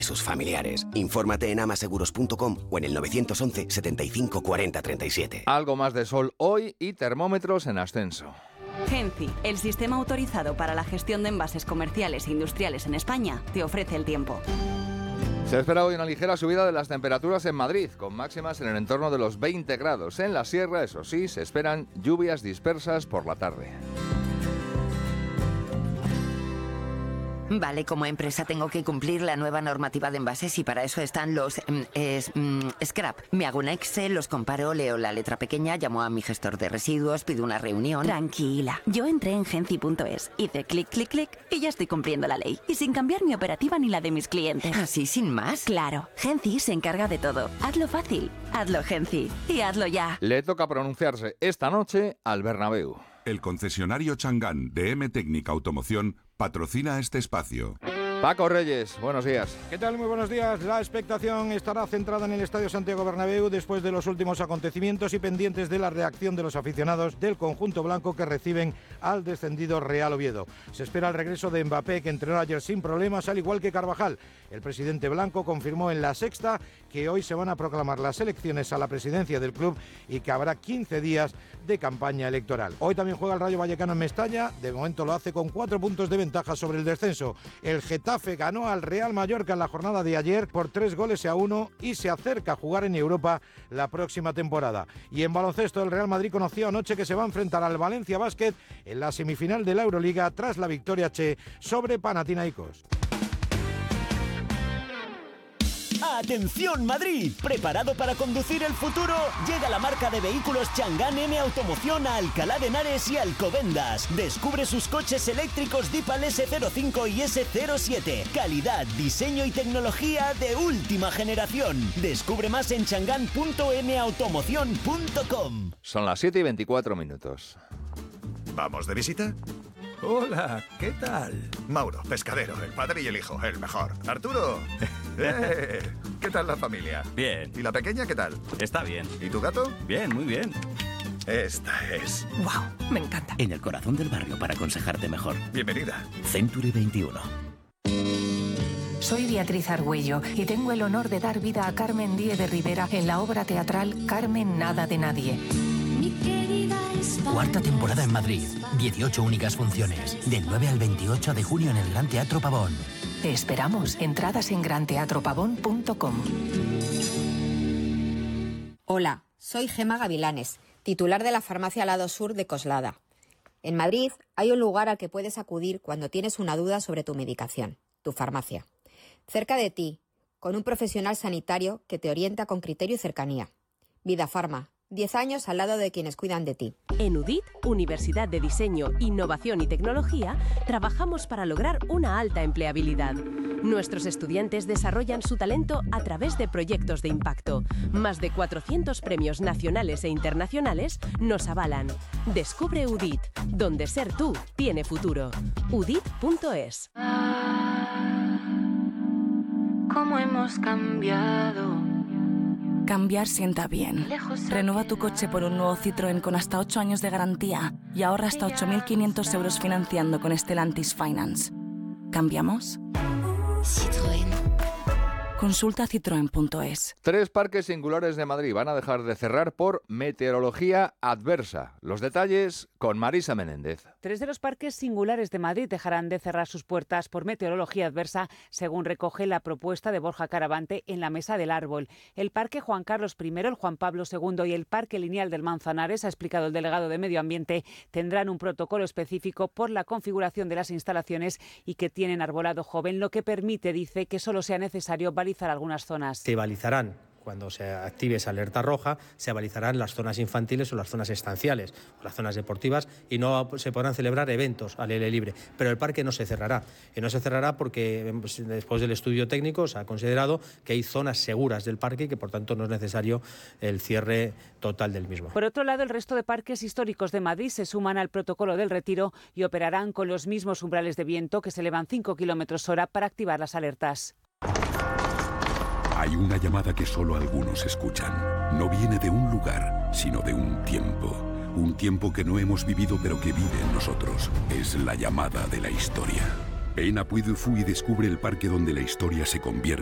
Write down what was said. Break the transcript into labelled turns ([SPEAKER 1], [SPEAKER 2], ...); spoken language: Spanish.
[SPEAKER 1] sus familiares. Infórmate en amaseguros.com o en el 911 75 40 37.
[SPEAKER 2] Algo más de sol hoy y termómetros en ascenso.
[SPEAKER 3] Genci, el sistema autorizado para la gestión de envases comerciales e industriales en España, te ofrece el tiempo.
[SPEAKER 2] Se espera hoy una ligera subida de las temperaturas en Madrid, con máximas en el entorno de los 20 grados. En la sierra, eso sí, se esperan lluvias dispersas por la tarde.
[SPEAKER 4] Vale, como empresa tengo que cumplir la nueva normativa de envases y para eso están los scrap. Me hago un Excel, los comparo, leo la letra pequeña, llamo a mi gestor de residuos, pido una reunión.
[SPEAKER 3] Tranquila, yo entré en genci.es, hice clic, clic, clic y ya estoy cumpliendo la ley. Y sin cambiar mi operativa ni la de mis clientes.
[SPEAKER 4] ¿Así sin más?
[SPEAKER 3] Claro, Genci se encarga de todo. Hazlo fácil, hazlo Genci y hazlo ya.
[SPEAKER 2] Le toca pronunciarse esta noche al Bernabéu.
[SPEAKER 5] El concesionario Chang'an de M-Técnica Automoción patrocina este espacio.
[SPEAKER 2] Paco Reyes, buenos días.
[SPEAKER 6] ¿Qué tal? Muy buenos días. La expectación estará centrada en el Estadio Santiago Bernabéu después de los últimos acontecimientos y pendientes de la reacción de los aficionados del conjunto blanco que reciben al descendido Real Oviedo. Se espera el regreso de Mbappé, que entrenó ayer sin problemas, al igual que Carvajal. El presidente blanco confirmó en La Sexta que hoy se van a proclamar las elecciones a la presidencia del club y que habrá 15 días de campaña electoral. Hoy también juega el Rayo Vallecano en Mestalla. De momento lo hace con 4 puntos de ventaja sobre el descenso. El Getafe ganó al Real Mallorca en la jornada de ayer por 3-1 y se acerca a jugar en Europa la próxima temporada. Y en baloncesto, el Real Madrid conoció anoche que se va a enfrentar al Valencia Basket en la semifinal de la Euroliga tras la victoria sobre Panathinaikos.
[SPEAKER 7] ¡Atención Madrid! ¿Preparado para conducir el futuro? Llega la marca de vehículos Chang'an M Automoción a Alcalá de Henares y Alcobendas. Descubre sus coches eléctricos Dipal S05 y S07. Calidad, diseño y tecnología de última generación. Descubre más en chang'an.mautomoción.com.
[SPEAKER 2] Son las 7:24.
[SPEAKER 8] ¿Vamos de visita?
[SPEAKER 9] Hola, ¿qué tal?
[SPEAKER 8] Mauro, pescadero, el padre y el hijo, el mejor. Arturo, ¿qué tal la familia?
[SPEAKER 9] Bien.
[SPEAKER 8] ¿Y la pequeña qué tal?
[SPEAKER 9] Está bien.
[SPEAKER 8] ¿Y tu gato?
[SPEAKER 9] Bien, muy bien.
[SPEAKER 8] Esta es.
[SPEAKER 10] ¡Wow! Me encanta.
[SPEAKER 11] En el corazón del barrio para aconsejarte mejor.
[SPEAKER 8] Bienvenida.
[SPEAKER 11] Century 21.
[SPEAKER 10] Soy Beatriz Argüello y tengo el honor de dar vida a Carmen Díez de Rivera en la obra teatral Carmen Nada de Nadie.
[SPEAKER 11] Cuarta temporada en Madrid. 18 únicas funciones. Del 9 al 28 de junio en el Gran Teatro Pavón.
[SPEAKER 10] Te esperamos. Entradas en granteatropavón.com.
[SPEAKER 12] Hola, soy Gema Gavilanes, titular de la farmacia Lado Sur de Coslada. En Madrid hay un lugar al que puedes acudir cuando tienes una duda sobre tu medicación, tu farmacia. Cerca de ti, con un profesional sanitario que te orienta con criterio y cercanía. Vida Farma. 10 años al lado de quienes cuidan de ti.
[SPEAKER 13] En UDIT, Universidad de Diseño, Innovación y Tecnología, trabajamos para lograr una alta empleabilidad. Nuestros estudiantes desarrollan su talento a través de proyectos de impacto. Más de 400 premios nacionales e internacionales nos avalan. Descubre UDIT, donde ser tú tiene futuro. udit.es.
[SPEAKER 14] ¿Cómo hemos cambiado?
[SPEAKER 15] Cambiar sienta bien. Renueva tu coche por un nuevo Citroën con hasta 8 años de garantía y ahorra hasta 8.500 euros financiando con Stellantis Finance. ¿Cambiamos?
[SPEAKER 14] Citroën.
[SPEAKER 15] Consulta citroen.es.
[SPEAKER 2] 3 parques singulares de Madrid van a dejar de cerrar por meteorología adversa. Los detalles con Marisa Menéndez.
[SPEAKER 16] 3 de los parques singulares de Madrid dejarán de cerrar sus puertas por meteorología adversa, según recoge la propuesta de Borja Caravante en la Mesa del Árbol. El Parque Juan Carlos I, el Juan Pablo II y el Parque Lineal del Manzanares, ha explicado el delegado de Medio Ambiente, tendrán un protocolo específico por la configuración de las instalaciones y que tienen arbolado joven, lo que permite, dice, que solo sea necesario balizar algunas zonas.
[SPEAKER 17] Se balizarán. Cuando se active esa alerta roja, se balizarán las zonas infantiles o las zonas estanciales, o las zonas deportivas, y no se podrán celebrar eventos al aire libre. Pero el parque no se cerrará. Y no se cerrará porque después del estudio técnico se ha considerado que hay zonas seguras del parque y que por tanto no es necesario el cierre total del mismo.
[SPEAKER 16] Por otro lado, el resto de parques históricos de Madrid se suman al protocolo del Retiro y operarán con los mismos umbrales de viento, que se elevan 5 km/h para activar las alertas.
[SPEAKER 5] Hay una llamada que solo algunos escuchan. No viene de un lugar, sino de un tiempo. Un tiempo que no hemos vivido pero que vive en nosotros. Es la llamada de la historia. Ven a Puy du Fou y descubre el parque donde la historia se convierte